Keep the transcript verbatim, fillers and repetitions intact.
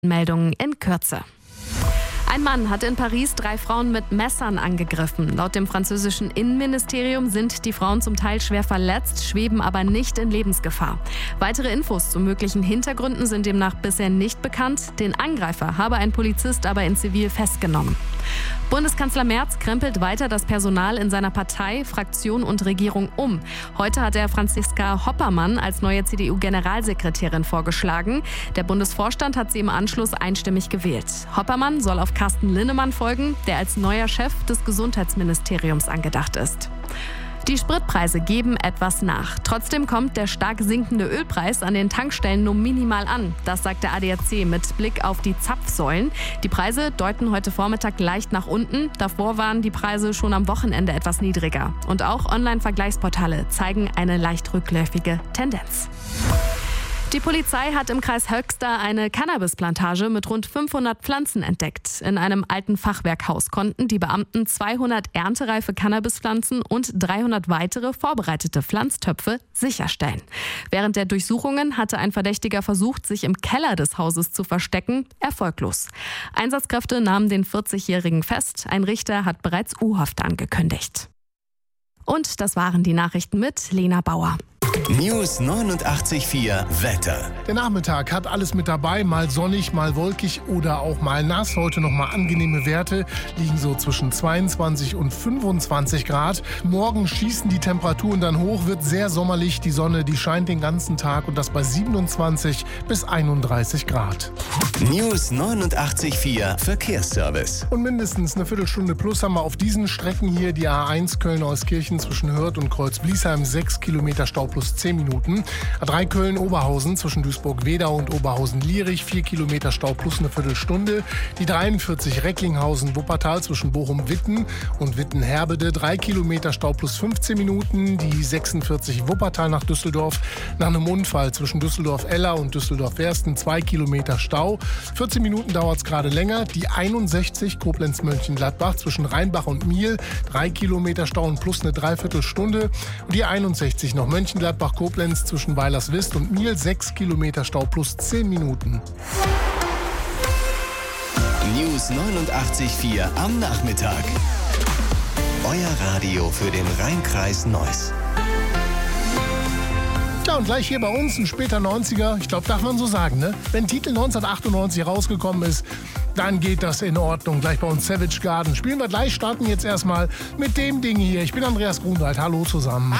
Meldungen in Kürze. Ein Mann hat in Paris drei Frauen mit Messern angegriffen. Laut dem französischen Innenministerium sind die Frauen zum Teil schwer verletzt, schweben aber nicht in Lebensgefahr. Weitere Infos zu möglichen Hintergründen sind demnach bisher nicht bekannt. Den Angreifer habe ein Polizist aber in Zivil festgenommen. Bundeskanzler Merz krempelt weiter das Personal in seiner Partei, Fraktion und Regierung um. Heute hat er Franziska Hoppermann als neue C D U-Generalsekretärin vorgeschlagen. Der Bundesvorstand hat sie im Anschluss einstimmig gewählt. Hoppermann soll auf Carsten Linnemann folgen, der als neuer Chef des Gesundheitsministeriums angedacht ist. Die Spritpreise geben etwas nach. Trotzdem kommt der stark sinkende Ölpreis an den Tankstellen nur minimal an. Das sagt der A D A C mit Blick auf die Zapfsäulen. Die Preise deuten heute Vormittag leicht nach unten. Davor waren die Preise schon am Wochenende etwas niedriger. Und auch Online-Vergleichsportale zeigen eine leicht rückläufige Tendenz. Die Polizei hat im Kreis Höxter eine Cannabisplantage mit rund fünfhundert Pflanzen entdeckt. In einem alten Fachwerkhaus konnten die Beamten zweihundert erntereife Cannabispflanzen und dreihundert weitere vorbereitete Pflanztöpfe sicherstellen. Während der Durchsuchungen hatte ein Verdächtiger versucht, sich im Keller des Hauses zu verstecken, erfolglos. Einsatzkräfte nahmen den vierzigjährigen fest. Ein Richter hat bereits U-Haft angekündigt. Und das waren die Nachrichten mit Lena Bauer. News neunundachtzig Komma vier Wetter. Der Nachmittag hat alles mit dabei, mal sonnig, mal wolkig oder auch mal nass. Heute noch mal angenehme Werte, liegen so zwischen zweiundzwanzig und fünfundzwanzig Grad. Morgen schießen die Temperaturen dann hoch, wird sehr sommerlich. Die Sonne, die scheint den ganzen Tag und das bei siebenundzwanzig bis einunddreißig Grad. News neunundachtzig Komma vier Verkehrsservice. Und mindestens eine Viertelstunde plus haben wir auf diesen Strecken hier die A eins Köln-Euskirchen zwischen Hürth und Kreuz-Bliesheim, sechs Kilometer Stau plus zehn Minuten. A drei Köln-Oberhausen zwischen Duisburg-Wedau und Oberhausen-Lierich, vier Kilometer Stau plus eine Viertelstunde. Die dreiundvierzig Recklinghausen-Wuppertal zwischen Bochum-Witten und Witten-Herbede, drei Kilometer Stau plus fünfzehn Minuten. Die sechsundvierzig Wuppertal nach Düsseldorf nach einem Unfall zwischen Düsseldorf-Eller und Düsseldorf-Wersten, zwei Kilometer Stau. vierzehn Minuten dauert es gerade länger. Die einundsechzig Koblenz-Mönchengladbach zwischen Rheinbach und Miel, drei Kilometer Stau und plus eine Dreiviertelstunde. Und die einundsechzig noch Mönchengladbach Koblenz zwischen Weilerswist und Miel, sechs Kilometer Stau plus zehn Minuten. News neunundachtzig Komma vier am Nachmittag. Euer Radio für den Rheinkreis Neuss. Ja, und gleich hier bei uns ein später neunziger, ich glaube, darf man so sagen, ne? Wenn Titel neunzehnhundertachtundneunzig rausgekommen ist, dann geht das in Ordnung. Gleich bei uns Savage Garden. Spielen wir gleich, starten jetzt erstmal mit dem Ding hier. Ich bin Andreas Grunwald. Hallo zusammen.